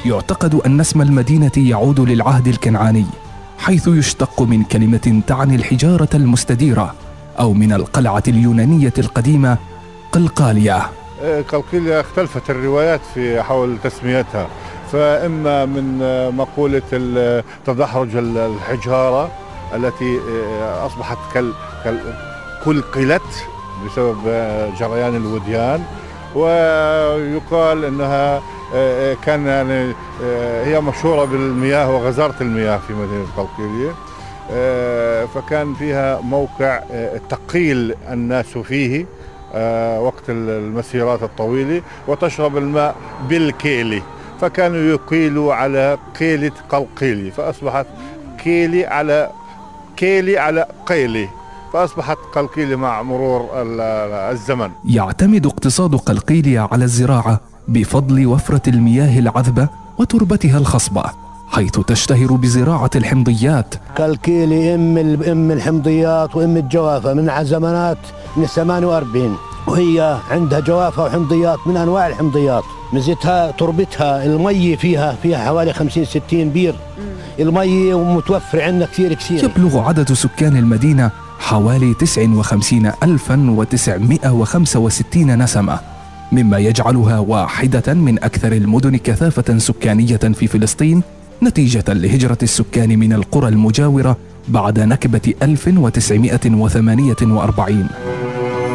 يعتقد أن اسم المدينة يعود للعهد الكنعاني، حيث يشتق من كلمة تعني الحجارة المستديرة، أو من القلعة اليونانية القديمة قلقاليا. قلقاليا اختلفت الروايات في حول تسميتها، فإما من مقولة تدحرج الحجارة التي أصبحت قلقلت بسبب جريان الوديان، ويقال أنها كان يعني هي مشهورة بالمياه وغزارة المياه في مدينة قلقاليا، فكان فيها موقع تقيل الناس فيه وقت المسيرات الطويلة وتشرب الماء بالكيلي، فكانوا يقيلوا على قيلة قلقالي، فأصبحت كيلي على قيلي، فأصبحت قلقالي مع مرور الزمن. يعتمد اقتصاد قلقاليا على الزراعة بفضل وفرة المياه العذبة وتربتها الخصبة، حيث تشتهر بزراعة الحمضيات. قلقالي أم الحمضيات وأم الجوافة من زمانات من 48، وهي عندها جوافة وحمضيات من أنواع الحمضيات. ميزتها تربتها، المي فيها حوالي 50-60 بير المي، ومتوفر عندنا كثير. يبلغ عدد سكان المدينة حوالي 59,965 نسمة، مما يجعلها واحدة من أكثر المدن كثافة سكانية في فلسطين، نتيجة لهجرة السكان من القرى المجاورة بعد نكبة 1948.